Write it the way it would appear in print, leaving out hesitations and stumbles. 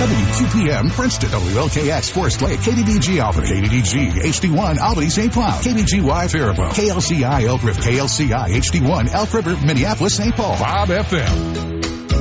WQPM Princeton, WLKX Forest Lake, KDDG Albany, KDDG HD1 Albany St. Cloud, KBGY Faribault, KLCI Elk River, KLCI HD1 Elk River, Minneapolis St. Paul, Bob FM.